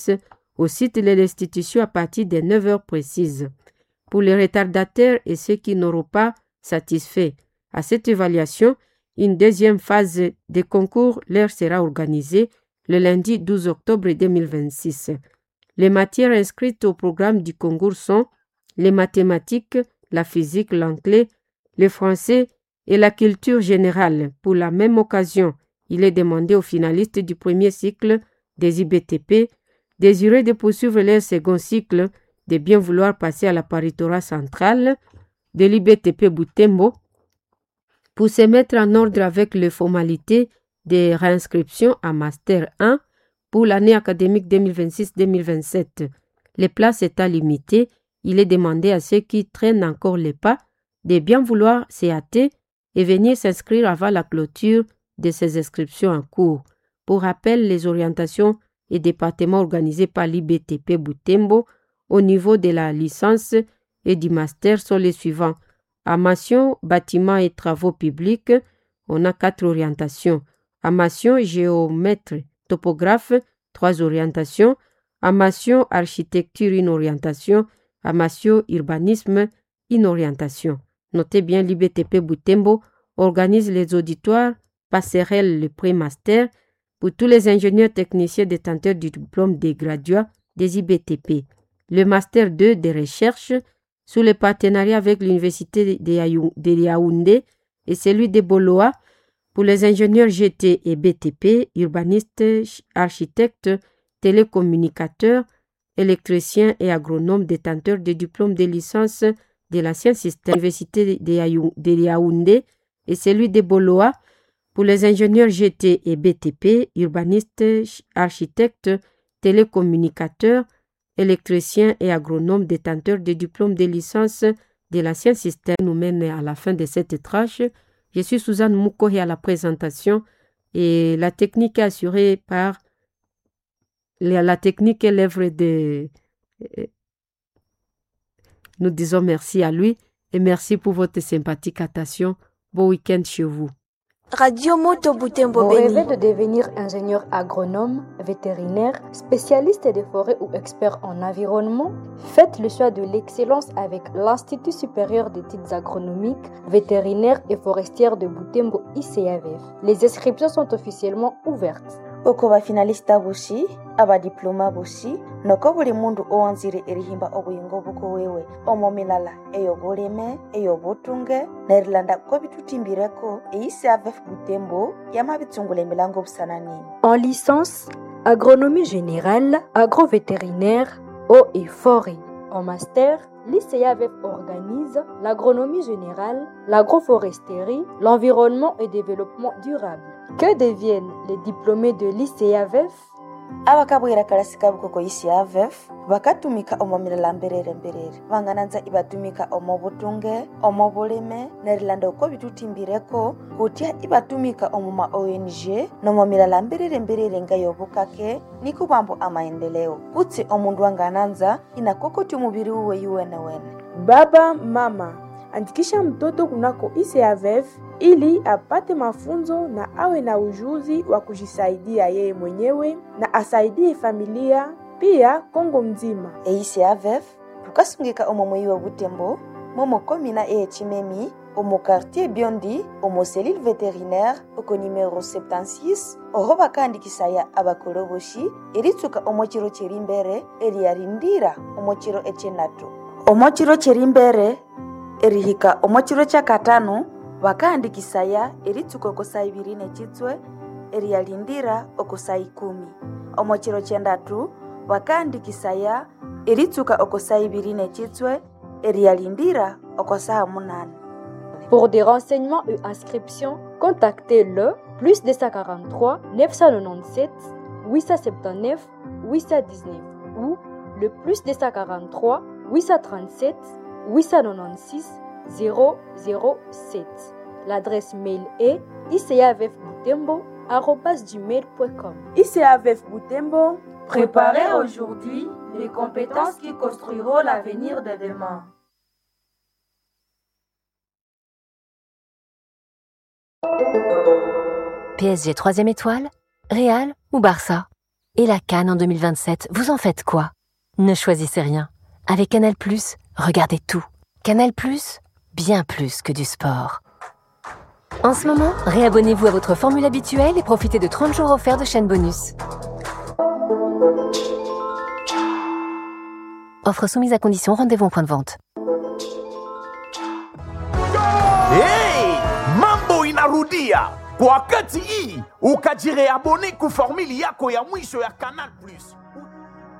au site de l'institution à partir de 9 heures précises. Pour les retardataires et ceux qui n'auront pas satisfait à cette évaluation, une deuxième phase de concours leur sera organisée le lundi 12 octobre 2026. Les matières inscrites au programme du concours sont les mathématiques, la physique, l'anglais, le français et la culture générale. Pour la même occasion, il est demandé aux finalistes du premier cycle des IBTP désireux de poursuivre leur second cycle de bien vouloir passer à la paritorat centrale de l'IBTP Butembo pour se mettre en ordre avec les formalités de réinscription à Master 1 pour l'année académique 2026-2027. Les places étant limitées, il est demandé à ceux qui traînent encore les pas de bien vouloir s'y hâter et venir s'inscrire avant la clôture de ces inscriptions en cours. Pour rappel, les orientations et départements organisés par l'IBTP Butembo au niveau de la licence et du master sont les suivants. Amation, bâtiments et travaux publics, on a 4 orientations. Amation, géomètre, topographe, 3 orientations. Amation, architecture, une orientation. Amation, urbanisme, une orientation. Notez bien, l'IBTP Butembo organise les auditoires passerelles le pré-master pour tous les ingénieurs techniciens détenteurs du diplôme des graduats des IBTP. Le master 2 de recherche sous le partenariat avec l'université de Yaoundé et celui de Boloa pour les ingénieurs GT et BTP, urbanistes, architectes, télécommunicateurs, électriciens et agronomes détenteurs de diplômes de licence de l'ancien système de l'université de Yaoundé et celui de Boloa pour les ingénieurs GT et BTP, urbanistes, architectes, télécommunicateurs, électriciens et agronomes détenteurs de diplômes de licence de l'ancien système nous mène à la fin de cette tranche. Je suis Suzanne Moukohi à la présentation et la technique est assurée par la technique est l'œuvre de... Nous disons merci à lui et merci pour votre sympathique attention. Bon week-end chez vous. Radio Moto Butembo Vous Beni. rêvez de devenir ingénieur agronome, vétérinaire, spécialiste des forêts ou expert en environnement? Faites le choix de l'excellence avec l'Institut supérieur d'études agronomiques, vétérinaires et forestières de Butembo ICAVF. Les inscriptions sont officiellement ouvertes. Oko bafinalista boshi abadiploma boshi noko buli mundu owanzire erihimba obuyingo buko wewe omomilala eyoboleme eyobotunge nerilanda ko bitutimbireko eICAVF Butembo yamabitsungula emilango busanani. En licence, agronomie générale, agrovétérinaire, eau et forêt. En master, l'ICAVF organise l'agronomie générale, l'agroforesterie, l'environnement et développement durable. Que deviennent les diplômés de l'ICAVF? Abakabwera karasika bukoko ICAVF bakatumika omomilala mberere vangananza ibatumika omobutunge omoboleme nerilanda uko bitutimbireko kutya ibatumika omuma ONG nomomilala mberere ngayobukake nikubambo amaendeleo kutsi omundu wangananza inakokoti umubiri uwe yuwene. Baba, mama, andikisha mtoto kunako ICAVF ili apate mafunzo na awe na ujuzi wa kujisaidia yeye mwenyewe na asaidie familia pia Kongo mzima. ICAVF tukasungika omomoyiwa Butembo momo komina chimemi omo quartier Biondi omo cellule vétérinaire oko numéro 76 ohoba kandi kisaya abakoroboshi eritsuka omochiro cherimbere eriyarindira omochiro echenatu omochiro cherimbere erihika omochiro chakatano vakaandikisaya eritsuka okosayi 2 nechitswe eriyalindira okosayi 10 omochiro chendatu vakaandikisaya eritsuka okosayi 2 nechitswe eriyalindira okosaha 8. Pour des renseignements et inscriptions, contactez le +243 997 879 819 ou le +243 837 896 007. L'adresse mail est icavfbutembo@gmail.com. ICAVF Butembo, préparez aujourd'hui les compétences qui construiront l'avenir de demain. PSG 3e étoile, Real ou Barça? Et la CAN en 2027, vous en faites quoi? Ne choisissez rien. Avec Canal+, regardez tout. Canal+, bien plus que du sport. En ce moment, réabonnez-vous à votre formule habituelle et profitez de 30 jours offerts de chaîne bonus. Offre soumise à condition, rendez-vous en point de vente. Hey! Mambo inarudia! Kwa wakati hii, ukajireabone ku formili yako ya mwisho ya Canal+.